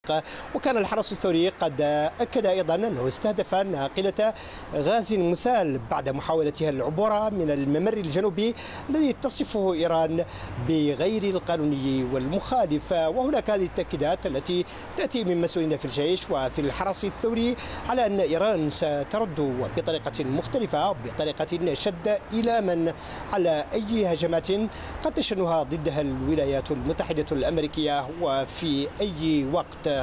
وكان الحرس الثوري قد أكد أيضا أنه استهدف ناقلة غاز مسال بعد محاولتها العبور من الممر الجنوبي الذي تصفه إيران بغير القانوني والمخالف. وهناك هذه التأكيدات التي تأتي من مسؤولين في الجيش وفي الحرس الثوري على أن إيران سترد بطريقة مختلفة، بطريقة شد إيلاما على أي هجمات قد تشنها ضدها الولايات المتحدة الأمريكية وفي أي وقت.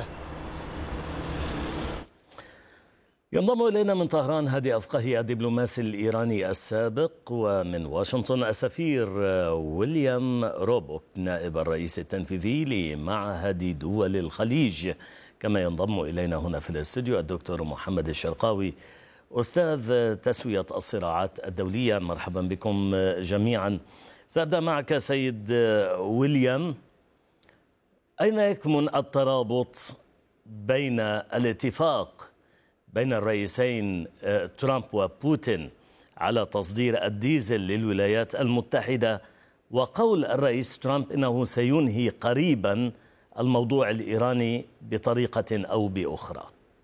ينضم إلينا من طهران هادي أفقهي الدبلوماسي الإيراني السابق، ومن واشنطن السفير ويليام روبوك نائب الرئيس التنفيذي لمعهد دول الخليج. كما ينضم إلينا هنا في الاستوديو الدكتور محمد الشرقاوي أستاذ تسوية الصراعات الدولية. مرحبا بكم جميعا. سأبدأ معك سيد ويليام، أين يكمن الترابط بين الاتفاق بين الرئيسين ترامب وبوتين على تصدير الديزل للولايات المتحدة وقول الرئيس ترامب إنه سينهي قريبا الموضوع الإيراني بطريقة أو بأخرى؟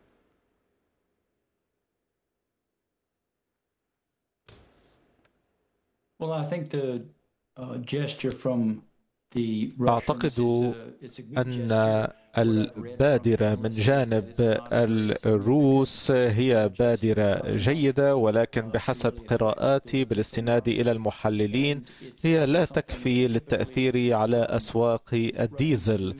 أعتقد أن البادرة من جانب الروس هي بادرة جيدة، ولكن بحسب قراءاتي بالاستناد إلى المحللين هي لا تكفي للتأثير على أسواق الديزل،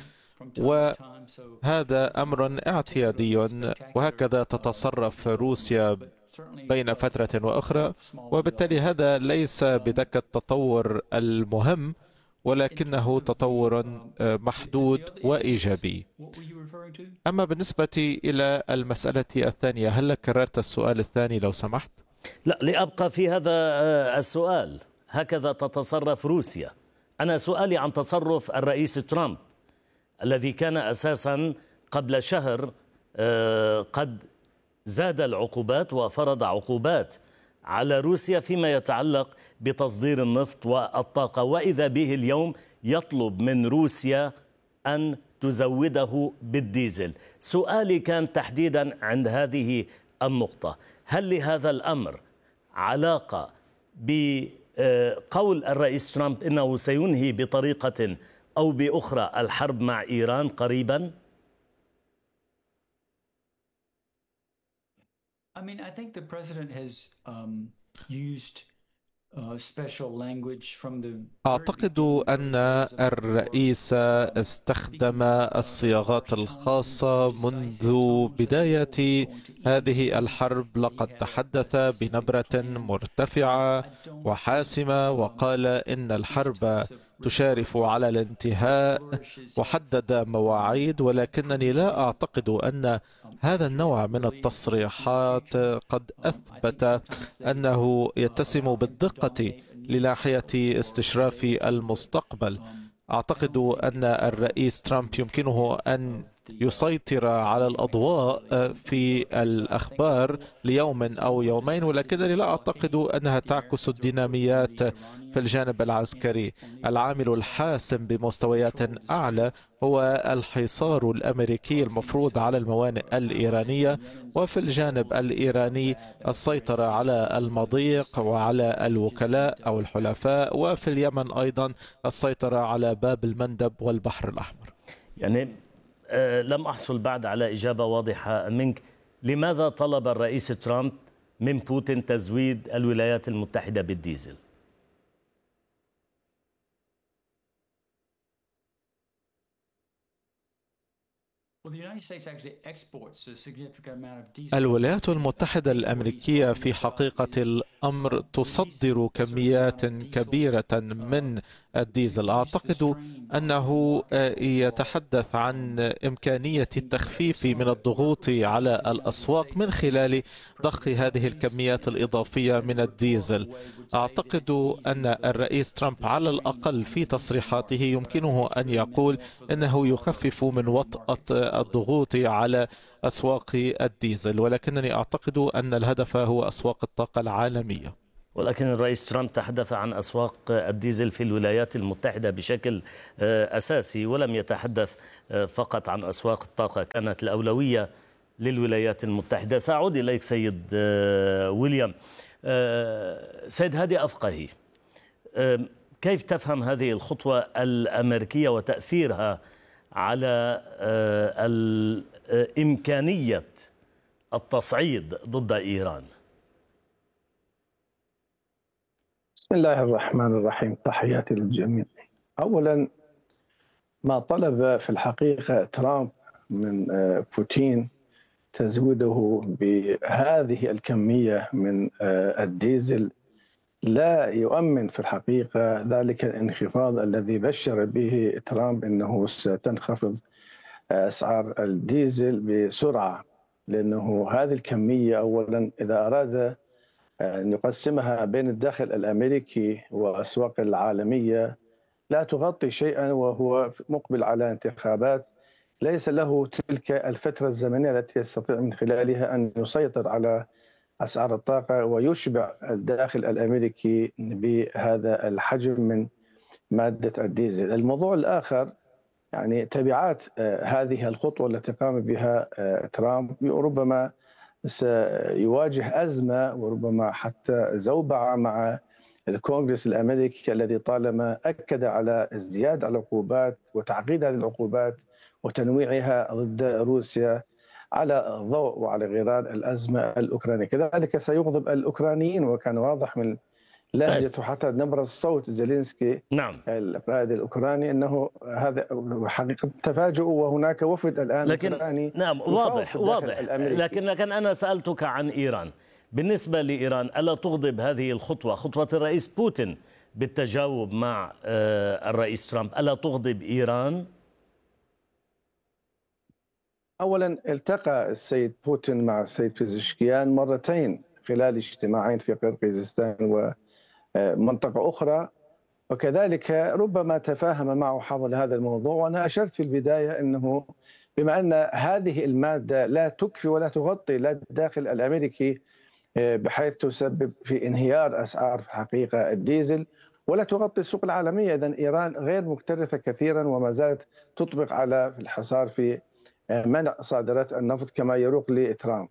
وهذا أمر اعتيادي وهكذا تتصرف روسيا بين فترة وأخرى، وبالتالي هذا ليس بذاك التطور المهم، ولكنه تطور محدود وإيجابي. أما بالنسبة إلى المسألة الثانية، هل كررت السؤال الثاني لو سمحت؟ لا، لأبقى في هذا السؤال. هكذا تتصرف روسيا. أنا سؤالي عن تصرف الرئيس ترامب الذي كان أساسا قبل شهر قد زاد العقوبات وفرض عقوبات على روسيا فيما يتعلق بتصدير النفط والطاقة، وإذا به اليوم يطلب من روسيا أن تزوده بالديزل. سؤالي كان تحديدا عند هذه النقطة: هل لهذا الأمر علاقة بقول الرئيس ترامب إنه سينهي بطريقة أو بأخرى الحرب مع إيران قريبا؟ I think the president has used special language from the. أعتقد أن الرئيس استخدم الصياغات الخاصة منذ بداية هذه الحرب. لقد تحدث بنبرة مرتفعة وحاسمة وقال إن الحرب تشارف على الانتهاء وحدد مواعيد، ولكنني لا أعتقد أن هذا النوع من التصريحات قد أثبت أنه يتسم بالدقة لناحية استشراف المستقبل. أعتقد أن الرئيس ترامب يمكنه أن يسيطر على الأضواء في الأخبار ليوم أو يومين، ولكنني لا أعتقد أنها تعكس الديناميات في الجانب العسكري. العامل الحاسم بمستويات أعلى هو الحصار الأمريكي المفروض على الموانئ الإيرانية، وفي الجانب الإيراني السيطرة على المضيق وعلى الوكلاء أو الحلفاء، وفي اليمن أيضا السيطرة على باب المندب والبحر الأحمر. يعني لم أحصل بعد على إجابة واضحة منك. لماذا طلب الرئيس ترامب من بوتين تزويد الولايات المتحدة بالديزل؟ الولايات المتحدة الأمريكية في حقيقة الأمر تصدر كميات كبيرة من الديزل. أعتقد أنه يتحدث عن إمكانية التخفيف من الضغوط على الأسواق من خلال ضخ هذه الكميات الإضافية من الديزل. أعتقد أن الرئيس ترامب على الأقل في تصريحاته يمكنه أن يقول أنه يخفف من وطأة الضغوط على أسواق الديزل، ولكنني أعتقد أن الهدف هو أسواق الطاقة العالمية. ولكن الرئيس ترامب تحدث عن أسواق الديزل في الولايات المتحدة بشكل أساسي، ولم يتحدث فقط عن أسواق الطاقة. كانت الأولوية للولايات المتحدة. سأعود إليك سيد ويليام. سيد هادي أفقهي، كيف تفهم هذه الخطوة الأمريكية وتأثيرها على إمكانية التصعيد ضد إيران؟ بسم الله الرحمن الرحيم، تحياتي للجميع. أولا، ما طلب في الحقيقة ترامب من بوتين تزويده بهذه الكمية من الديزل لا يؤمن في الحقيقة ذلك الانخفاض الذي بشر به ترامب أنه ستنخفض أسعار الديزل بسرعة، لأنه هذه الكمية أولا إذا أراد أن يقسمها بين الداخل الأمريكي والأسواق العالمية لا تغطي شيئا، وهو مقبل على انتخابات ليس له تلك الفترة الزمنية التي يستطيع من خلالها أن يسيطر على أسعار الطاقة ويشبع الداخل الأمريكي بهذا الحجم من مادة الديزل. الموضوع الآخر يعني تبعات هذه الخطوة التي قام بها ترامب، ربما سيواجه أزمة وربما حتى زوبعة مع الكونغرس الأمريكي الذي طالما أكد على ازدياد العقوبات وتعقيد هذه العقوبات وتنويعها ضد روسيا على ضوء وعلى غرار الأزمة الأوكرانية. كذلك سيغضب الأوكرانيين، وكان واضح من لهجته حتى نبرة الصوت زيلينسكي القائد الأوكراني أنه هذا حقيقة تفاجؤوا، وهناك وفد الآن أوكراني. نعم، واضح. لكن أنا سألتك عن إيران. بالنسبة لإيران، ألا تغضب هذه الخطوة، خطوة الرئيس بوتين بالتجاوب مع الرئيس ترامب، ألا تغضب إيران؟ أولا، التقى السيد بوتين مع السيد بيزشكيان مرتين خلال اجتماعين في قرقيزستان ومنطقة أخرى، وكذلك ربما تفاهم معه حول هذا الموضوع. وأنا أشرت في البداية أنه بما أن هذه المادة لا تكفي ولا تغطي لا الداخل الأمريكي بحيث تسبب في انهيار أسعار في الحقيقة الديزل، ولا تغطي السوق العالمية، إذن إيران غير مكترثة كثيرا وما زالت تطبق على الحصار في منع صادرات النفط كما يروق لترامب.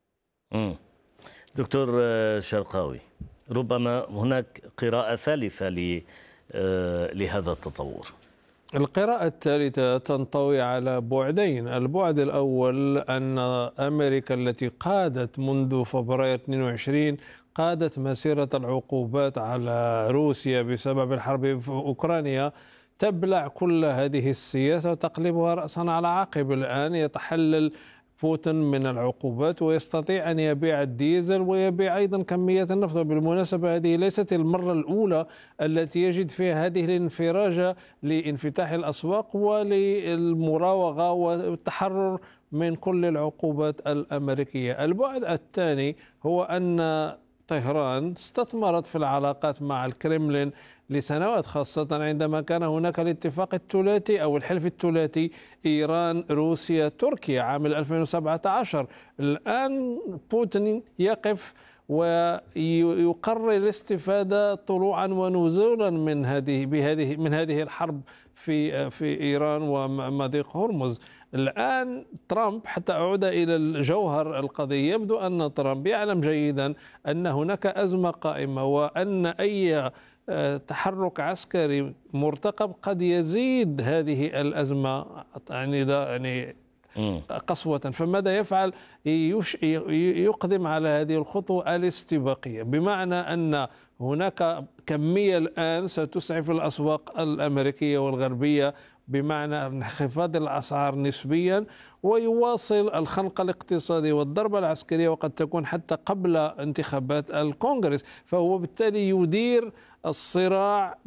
دكتور شرقاوي، ربما هناك قراءة ثالثة لهذا التطور. القراءة الثالثة تنطوي على بعدين. البعد الأول أن أمريكا التي قادت منذ فبراير 22 قادت مسيرة العقوبات على روسيا بسبب الحرب في أوكرانيا تبلع كل هذه السياسة وتقلبها رأسا على عقب. الآن يتحلل بوتين من العقوبات ويستطيع أن يبيع الديزل ويبيع أيضا كميات النفط. وبالمناسبة هذه ليست المرة الأولى التي يجد فيها هذه الانفراجة لانفتاح الأسواق وللمراوغة والتحرر من كل العقوبات الأمريكية. البعد الثاني هو أن طهران استثمرت في العلاقات مع الكرملين لسنوات، خاصة عندما كان هناك الاتفاق الثلاثي أو الحلف الثلاثي إيران روسيا تركيا عام 2017. الآن بوتين يقف ويقرر الاستفادة طلوعا ونزولا من هذه الحرب في إيران ومضيق هرمز. الآن ترامب، حتى أعود إلى الجوهر القضية، يبدو أن ترامب يعلم جيدا أن هناك أزمة قائمة وأن أي تحرك عسكري مرتقب قد يزيد هذه الأزمة يعني قسوة. فماذا يفعل؟ يقدم على هذه الخطوة الاستباقية، بمعنى أن هناك كمية الآن ستسعف الأسواق الأمريكية والغربية بمعنى انخفاض الأسعار نسبيا، ويواصل الخنق الاقتصادي والضربة العسكرية، وقد تكون حتى قبل انتخابات الكونغرس. فهو بالتالي يدير الصراع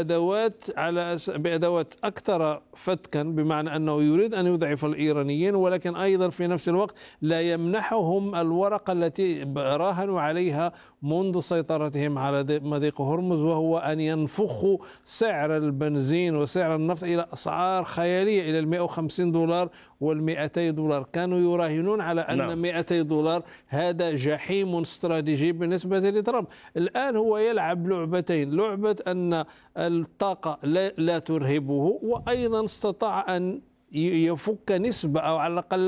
بأدوات أكثر فتكا، بمعنى أنه يريد أن يضعف الإيرانيين، ولكن أيضا في نفس الوقت لا يمنحهم الورقة التي راهنوا عليها منذ سيطرتهم على مضيق هرمز، وهو أن ينفخوا سعر البنزين وسعر النفط إلى أسعار خيالية، إلى $150 وال$200. كانوا يراهنون على أن $200 هذا جحيم استراتيجي بالنسبة لترامب. الآن هو يلعب لعبتين، لعبة أن الطاقة لا ترهبه، وأيضا استطاع أن يفك نسبة أو على الأقل